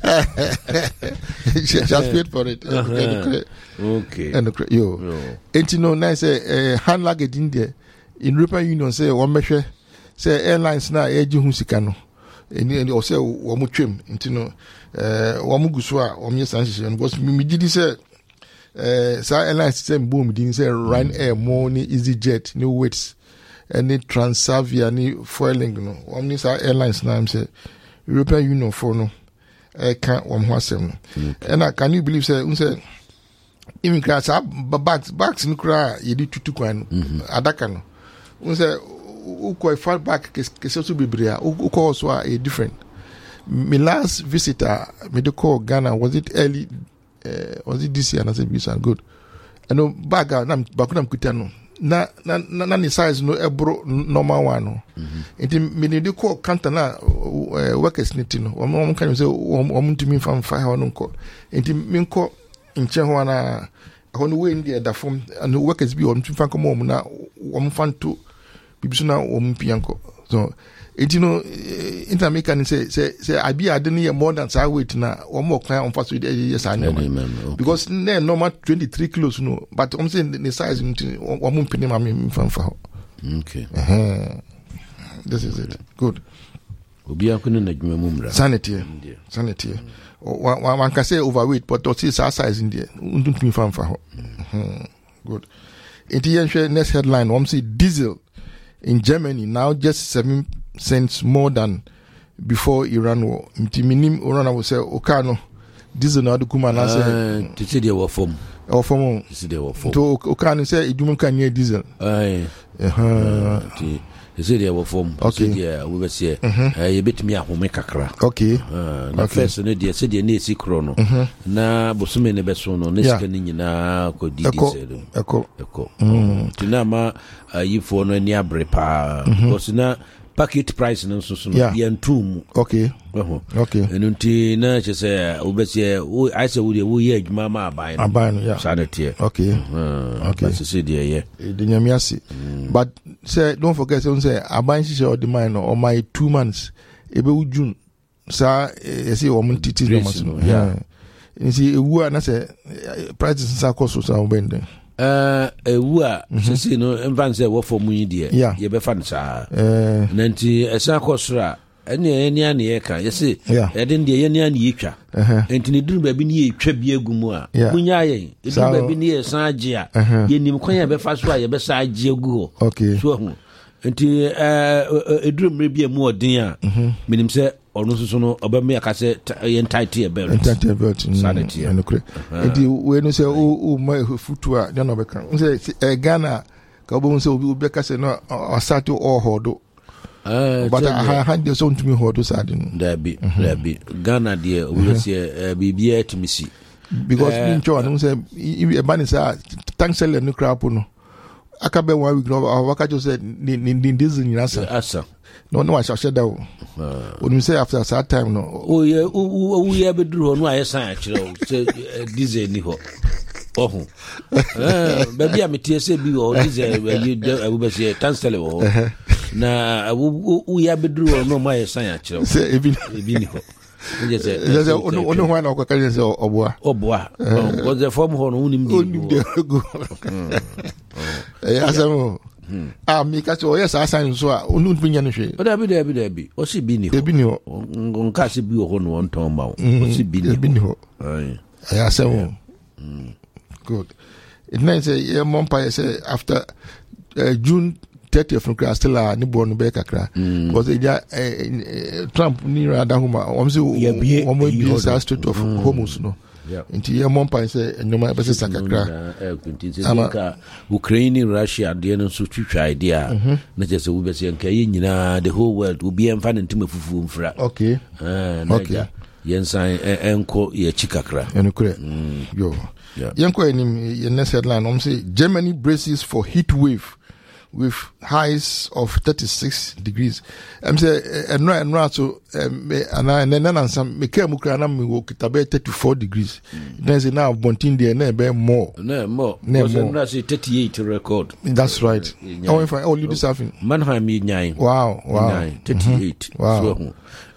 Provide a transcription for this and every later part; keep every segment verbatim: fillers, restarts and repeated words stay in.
She has paid for it. Okay. And the yo. And you know, nice uh, hand luggage in there. In European Union, say one measure, say airlines now, Eji Hunsikano. And also, one trim, you know, uh, one Guswa, one year sanction. Because me did say, uh, so airlines say boom, didn't say Ryanair, more EasyJet, new weights, any Transavia, any foiling, you know. One is our airlines now, I'm say European Union for no. I can't one more seven. And I can you believe say say even class up bags bags in cry you do two kwan adaka no. Say who quite far back case also be bria who call so a different. My last visitor me to call Ghana was it early uh, was it this year and I said this good. I know bag na back na kutano. Na na na ni size no ebro normal one no. Enti me dey call counter na workers niti no. Won kan say won ntimi fam fa ha no nko. Enti me nko nche ho na ho no we ndi da form and workers bi won ntimi fa nko mo na won fan to bibiso na won pianko. So enti no intermaker say say say abi ade no more than say weight na won mo kan on fa so yes I know. Because na normal twenty-three kilos no but I'm saying the size nti won mo pini ma me fam fa. Okay. Uh-huh. This is it. Good. Obia kunu na dwuma mumra. Sanity. Sanity. One one can say overweight but to see size in there. Undun fam fa ho. Good. It is next headline. We see diesel in Germany now just seven cents more than before Iran war. Mtiminim Iran will say okano diesel na do kuma na say to see the war form. Or form. To see the war form. To okano say idum kan ye diesel. Aye. Eh. They say they were form. Okay. Yeah, we were say, uh, you bet me a home kakra. Okay. Uh, the first one, they said they need si chrono. Na bosume ne besono, neskani na ko di diesel. Eko. Eko. Tinama, you for no near brepa. Because na packet price no so so no yantum. Okay. Okay. Enunti na che say obese I say we we ye adwuma ma aban. Aban, yeah. Sanity. Okay. Okay. So say there yeah. The nyamiasi. But say don't forget say say aban shi or the mine or my two months ebe June sa e say o mun titi no mas no. Yeah. You see ewu na say prices sa cost so obende. Uh, ewu a say no envan say wo for mu yi de ye be fa nsa. Eh nanti esa cost ra ene ene ane ye kan ye say e den de ye ne ane ye twa. Enti ne duru ba bi ne ye twa bi agumu a munya ye e duru ba bi ne ye san age a ye nim kwan ye be fa so a ye be san age agu ho. Okay. So ho enti eh eduru mre bi emu odin a minim say onu so no obame akase ye entitle belt. Entitle belt. Sanity. Enti we no say o my futu a dey no be kan. Say Ghana ka obo say obi be kase no start all hodo. Uh, but I had the son to me hold to Sadin. There be, there be. Ghana, dear, we say, be be to me see. Because in John, say, if a man is a tank seller, no crap, no. I can't be one week, no, our worker just said, in this in answer. No, no, I shall shut down. When you say after a sad time, no. Oh, yeah, we ever drew no, I sign actually, this is Niho. Oh, baby, I'm a T S A B or this is I will say, Tansel. Na we have bedru no my sign actually. Say even even ho. Just say ono ono ho na okaka say oboa. Oboa. Was the form ho no unim di. Eh asamo. Ah mi ka so yes asan so a onu pinya no hwe. O da bi da bi da bi. O si bi ni ho. Bi ni ho. Nka si bi ho no won ton ma. O si bi ni. Bi ni ho. Eh. Eh asamo. Good. It means say mon pa say after uh, June thirtieth from class still a ni born be kakra because e Trump ni rather huma o mse o mo bi sa state of Hormuz no nti ye mon pan say enoma be se kakra ama Ukraine Russia de no so twitwa idea na je se wo be se nka ye nyina the whole world will be emfa ntima fufu mfra. Okay. Eh okay. Yensan enko ye chikakra enukure yo yenko enim ye next headline o mse Germany braces for heat wave with highs of thirty-six degrees. I'm say and right and right so and and then and some me came ukra me wo kitabe thirty-four degrees. Then say now bontin there na be more. No more. No more. That's thirty-eight record. That's right. How if I only this having Mannheim nine. Wow, wow. thirty-eight. Wow.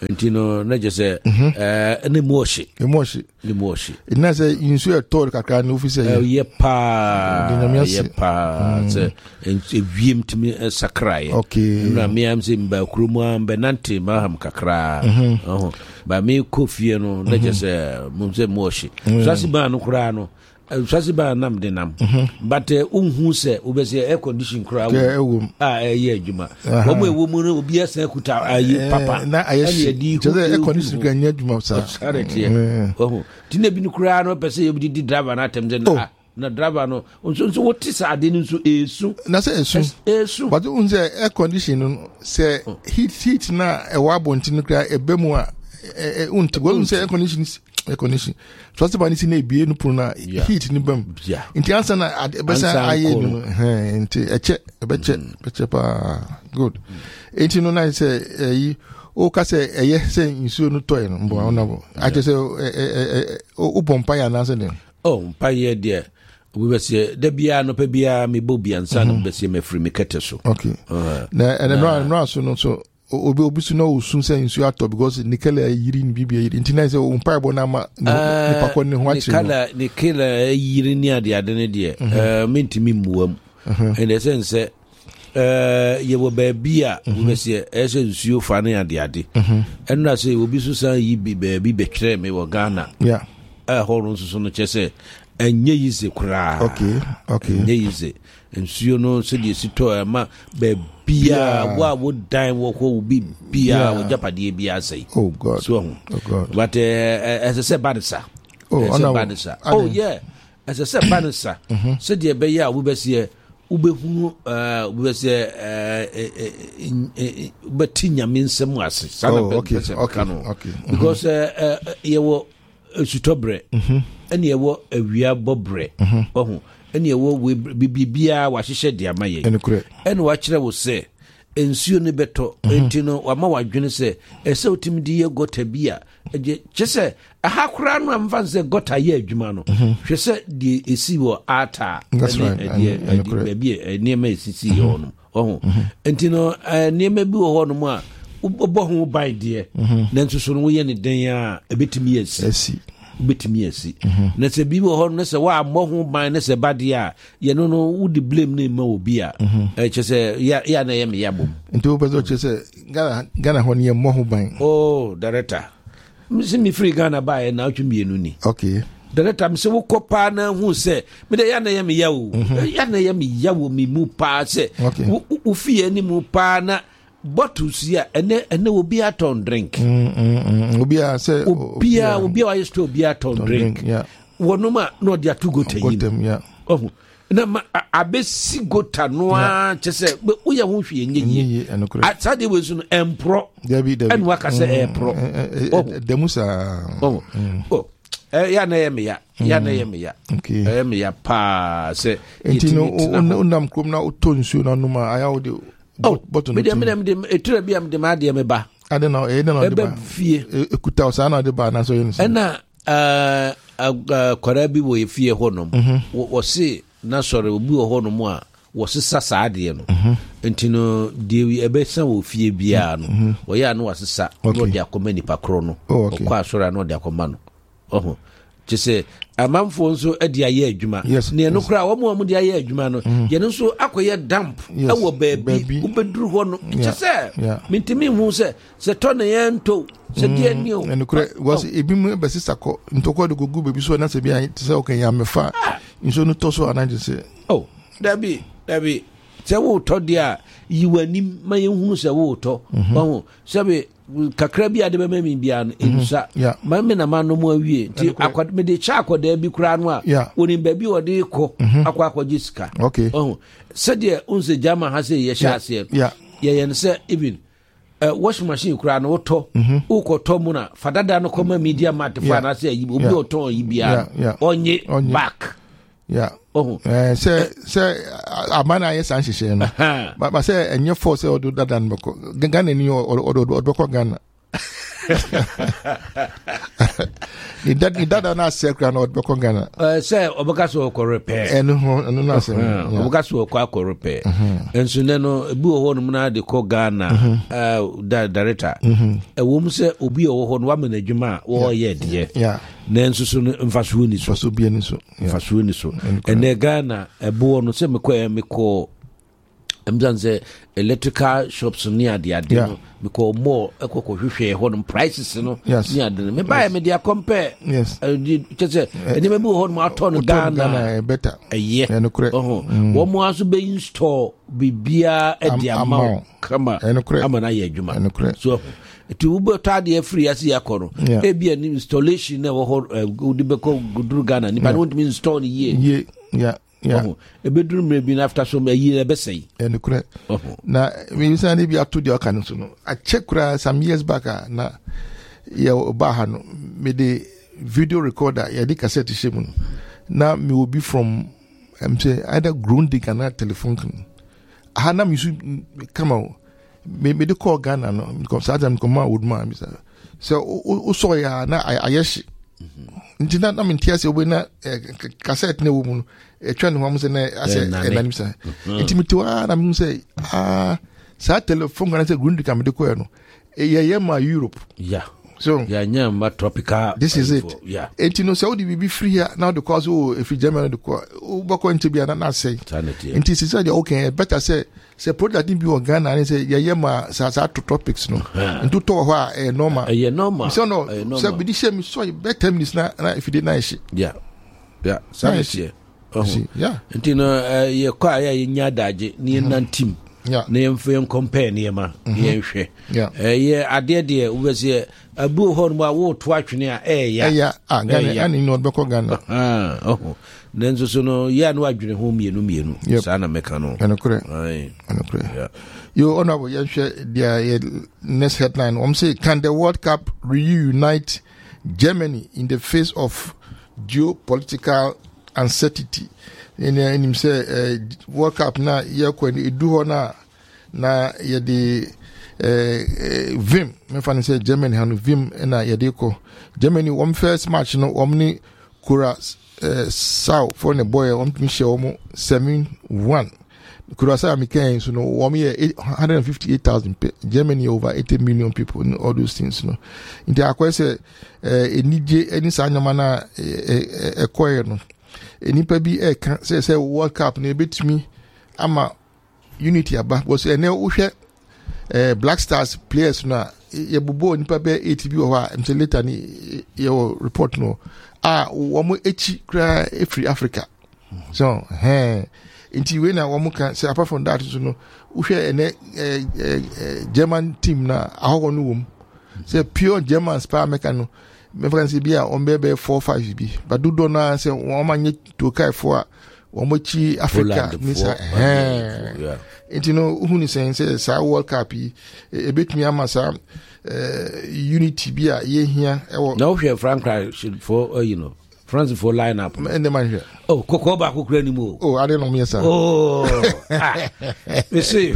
Ntino na jese eh ne moshi emoshi ne moshi ina say insu e tor kakra no office eh ye pa ye pa se wiem timi sakrai okay na me am se mba krumu am benante ma ham kakra oh ba me kofie no na jese mum se moshi so si ba no kra no swasi ba nam de nam but unhu se obese air condition kra wo ah eh adwuma wo mo ewo mu no obi asa kuta ayi papa na ayi di je air condition kra nya adwuma sa oh tine bi no kra no pese obi di driver na tem je na na driver no nso nso woti sa ade nso esu na se esu esu but unze air condition no se heat heat na e wa bonti no kra ebe mu a eh unti wo unse air condition air condition so se ba ni na ebie no puna heat ni bam inti ansa na besa aye no eh inti eche ebeche eche pa good inti no na se yi o ka se eye se insuo no toy no mbo ona bo a je se o pompa ya na se ne oh mpa ye de we be se da bia no pa bia me bo bia nsa no be se me free me kete so okay na and no no so no so obi obi so no usun say insu ato because nikela yiri ni bibia yiri ntina say o mpa bo na ma ni pakọ ne ho achi nikela nikela yiri ni ade ade ne de eh mentimi muam in the sense eh ye wo ba bia we say e say insu fa ne ade ade enna say obi so san yi bi ba bi be twere me wo Ghana yeah eh horun so so no chese enye yize kura okay okay enye yize nsuo no so de sito ma ba bia wa wo dan wo ko bi bia wo japade bia sai oh god so oh god but as I said badisa oh badisa oh yeah as I said badisa so de be ya wo be se wo be hu uh wo be se eh be tinya mensem ase sana be okay because uh ye wo sutobre ene ye wo awia bobre ohu ene ye wo bibia wa hyehyɛ de amaye ene wa kyerɛ wo se ensuo ne beto entino wa ma wadwene se ese otimi di ye gota bia eje kyese aha kora no amfa se gota ye adwuma no hwɛ se de esi wo ata ene bia ene ma esisi yo no ohu entino ene ma bi wo ho no mu a wo ho bai de na nso so no wo ye ne den a ebetimi esi betimi asi na se bi wo ho na se wa mo ho ban na se bade a ye no no wo di blame na ma obi a e che se ya ya na ye me yabom nti wo bezo che se Ghana Ghana ho ne mo ho ban oh director misi mi free Ghana ba e na atwe mienu ni okay director mse wo kopa na hu se me de ya na ye me yawo ya na ye me yawo mi mu pa se wo fie ni mu pa na bottles ya ene ene obi aton drink mm mm obi a say obi a obi a is to obi aton drink yeah wonoma no dia to go to him yeah oh na abesi gota no a chese uye ho hwe nyenye atade we so no empro debi debi en waka say empro demusa oh oh eh ya na yeme ya ya na yeme ya okay eh me ya pa se entino unam krom na utonsu na no ma aya wo de oh me dem me dem etura bia me dem ade me ba ade na e na de ba fie ekuta osa na de ba na so yin so na eh kwara bi wo fie honom wo se na sore obi wo honom a wo se sasa ade no entino de ebe san wo fie bia no wo ya no wasesa no de akoma nipa kro no kwa sore no de akoma no oho chese amamfo nso ade aye adwuma ne no kra wo mo mo de aye adwuma no ye no nso akoye damp ewo baabi ubeduru ho no chese mintimi hu se se to ne yento se de ni o no kra was ebi mu be sisa ko ntoko de gugu bebi so na se bia se o kan ya mefa nso no to so anaje se oh dabi dabi se wo to dia yiwani ma ye hu se wo to ho se be kakra bi ade be mami bia no ensa ma me na manu mu awie ti akwad me de cha akwada bi kura no a woni ba bi ode ko akwa akwaji sika oh se de unse jama ha se ye sha se ye ye se even washing machine kura no to ukoto mu na fadada no koma media mart fa na se yi obi oton yi bia onye back yeah oh eh say say amana yes an hihye no but but say enye force odo dadan beko Ghana ni odo odo beko Ghana Ni dad ni dad na sekra na odbeko Ghana. Eh say obeka so ko repair. Eno ho eno na say. Obeka so ko ko repair. Enso ne no ebi wo ho no na de ko Ghana eh director. E wo mu say obi wo ho no wa management wo ye de. Yeah. Na enso so mfaso ni so. Mfaso bi ni so. Mfaso ni so. Ene Ghana ebo no say me ko me ko Mzanze electrical shops near the adeno because more ekoko hwehwe ho no prices no near the me buy me dia compare yes just any me bu ho no aton Ghana better eh oh wo mo aso be install bibia e dia ma kama ama na ye adwuma so ti ubo tade free as yakoro e bia installation na wo ho udi be ko guduru Ghana ni ba won't mean install ni ye yeah yeah oh e bedroom maybe after some year e be say and correct oh na we say na be to the okan so no I check some years back na ya ba ha no me the video recorder ya di cassette shemu na me will be from I'm say either Grundig and telephone ha na me come out me me the call Ghana no because that time come out would man so o so ya na ayeshi ntina na mentia se obe na cassette na wo mu etwa ne ho se na ase na nimsa intimity wa na mu se ah sa telephone na se Grundig am de ko no ye ye ma Europe yeah so yeah nyama tropical this is it yeah etino se odi be free here now because oh if you Germany the ko bako ntibia na na say inti se say okay better say se product bi o Ghana and say ye ye ma sa sa topics no ntu to ho a normal eh normal so no se bi di shame so better minutes na if you dey nice yeah yeah nice oh yeah ntino ye kwa ya nya daje ni nantim yeah na yemfem compare ne ma ye hwe eh ye ade de wo se abu ho no wo to atwene a eh ya ya ah Ghana ani no beko Ghana ah oh nenzo so no ya no adwene ho mienu mienu sa na meka no enokure ai enokure yeah you honorable ye hwe the next headline um say can the World Cup reunite Germany in the face of geopolitical uncertainty in him say uh, World Cup na ye ko ni edu ho na na ye de eh Vim me fan say Germany hanu Vim na ye de ko Germany one first match no omni Kura uh, Sao for the boy on me show mo seven one Kura Sao me can so no one year one hundred fifty-eight thousand Germany over eighty million people and all those things no in the akwa say eh enije eni sa nyama na e koye no enipa bi e kan say say World Cup na ebetimi ama unity aba was ene wo hwe eh Black Stars players na ye bubo nipa be eighty bi wo ha until later ni ye report no ah wo mo echi kra free Africa so eh inti we na wo mo kan say apart from that so no wo hwe ene German team na ahogo no wo say pure German spa meka no me France bi a on be four five bi but do do na say wo manye to kai for wo mo chi Africa ni say eh yeah inti no who ni say say sa World Cup e betumi ama sa unity bi a ye hia e wo no hwe Frankrike should for uh, you know France for line up and the man here oh koko ba kokura ni mo oh I don't know me sir oh me see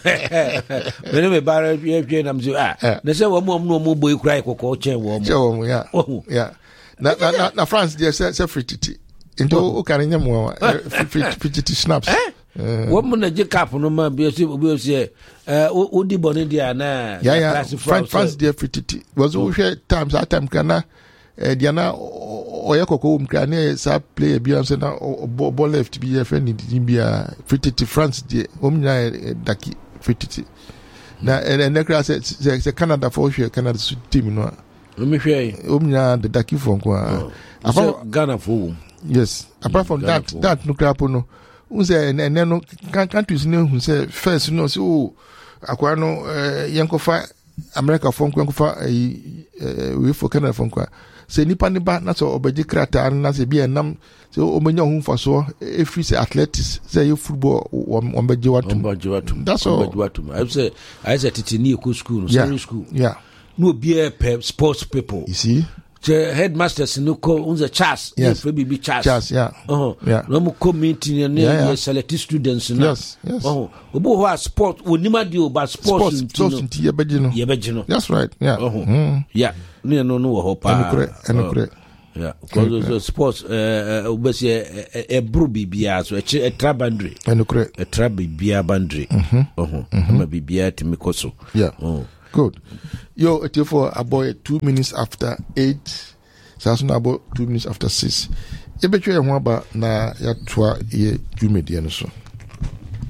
me me bara ye hwe na mzi ah na say wo mo no mo boy kura koko chen wo mo yeah yeah na na na France dey say say free titi into o kan nya mo free titi snaps wo mo na je cap no ma bi se obi se eh o di boni dia na yeah yeah France France dey free titi was o hwe times that time kana eh diana oye koko um kan na sa player bi am say na ball left bi F N di bia free titi France dey o mnya daki free titi na en nekra se se Canada for hwe Canada team no me hwe o mnya the daki for kwa apart Ghana for yes apart from that that no crapo no unse and no countries no who say first no say oh akwa no yankofa America for yankofa we for Canada for kwa say nipa nipa na so obeji krata na say bi enam say o menya hu faso e free say athletics say you football o beji watu that's all I say I say titini ku school no secondary school yeah no be sports people you see the headmasters no ko unze Charles yes for be Charles Charles yeah uh yeah no mo committee ne yeah, yeah. select students na yes yes oh obo ho sport onima di o ba sports sports nti ye beji no ye beji no that's right yeah uh-huh. mm. yeah no no no ho pa enukre enukre yeah because so sports uh obesi e bro bibia so e tra boundary enukre e tra bibia boundary oh ma bibia timikoso yeah oh good yo it for about two minutes after eight so na about two minutes after six e betwe ho aba na ya toa ye dwumedie no so